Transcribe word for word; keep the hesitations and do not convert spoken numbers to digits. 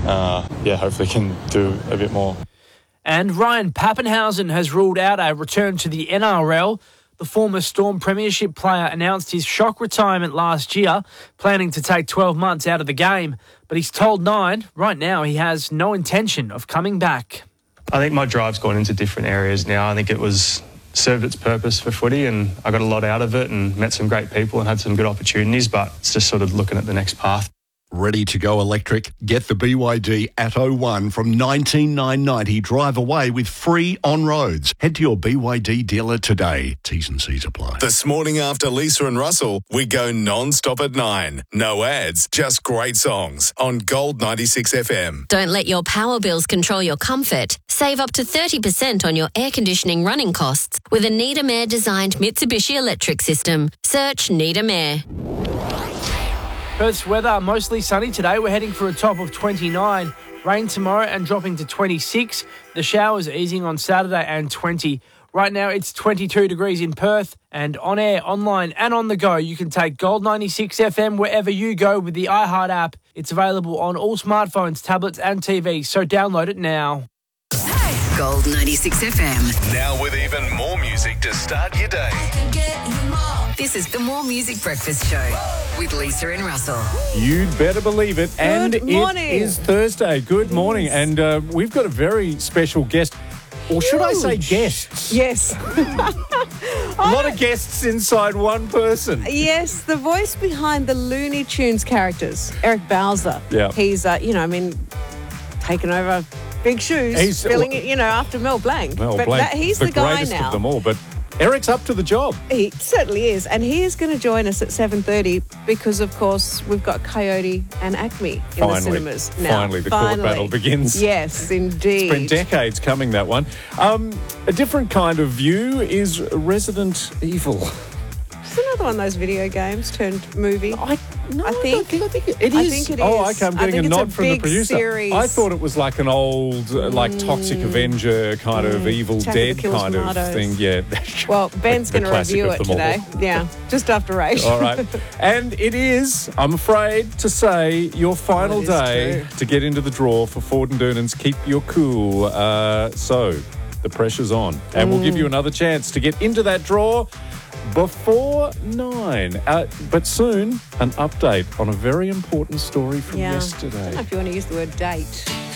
uh, yeah, hopefully can do a bit more. And Ryan Pappenhausen has ruled out a return to the N R L. The former Storm Premiership player announced his shock retirement last year, planning to take twelve months out of the game. But he's told Nine right now he has no intention of coming back. I think my drive's gone into different areas now. I think it was served its purpose for footy and I got a lot out of it and met some great people and had some good opportunities, but it's just sort of looking at the next path. Ready to go electric? Get the B Y D Atto one from nineteen thousand nine hundred ninety. Drive away with free on-roads. Head to your B Y D dealer today. T's and C's apply. This morning after Lisa and Russell, we go non-stop at nine. No ads, just great songs on Gold ninety-six F M. Don't let your power bills control your comfort. Save up to thirty percent on your air conditioning running costs with a Needham Air designed Mitsubishi electric system. Search Needham Air. Perth's weather, mostly sunny today. We're heading for a top of twenty-nine. Rain tomorrow and dropping to twenty-six. The showers easing on Saturday and twenty. Right now it's twenty-two degrees in Perth. And on air, online and on the go, you can take Gold ninety-six F M wherever you go with the iHeart app. It's available on all smartphones, tablets and T Vs, so download it now. Gold ninety-six F M. Now with even more music to start your day. This is the More Music Breakfast Show with Lisa and Russell. You'd better believe it. And Good morning. It is Thursday. Good morning. And uh, we've got a very special guest. Or should I say guests? Yes. A lot of guests inside one person. Yes, the voice behind the Looney Tunes characters, Eric Bowser. Yeah. He's, uh, you know, I mean, taken over big shoes, He's- filling it, you know, after Mel Blanc. Well, but Blank, that, he's the, the, guy greatest now. of them all. But Eric's up to the job. He certainly is. And he is going to join us at seven thirty because, of course, we've got Coyote and Acme in Finally. the cinemas now. Finally, the court battle begins. Yes, indeed. It's been decades coming, that one. Um, a different kind of view is Resident Evil. It's another one of those video games turned movie. I, no, I think. I think it, it I is. think it Oh, is. okay, I'm I getting think a it's nod a from the big producer. series. I thought it was like an old, uh, like Toxic Avenger kind of Evil Attack of Dead the Killer kind of Tomatoes. thing. Yeah. Well, Ben's The going to classic review of it them all. today. Yeah, just after eight. All right. And it is, I'm afraid to say, your final Oh, it is day true. to get into the draw for Ford and Durnan's Keep Your Cool. Uh, so, the pressure's on. And we'll give you another chance to get into that draw before nine. Uh, but soon, an update on a very important story from Yeah. I yesterday. don't know if you want to use the word date.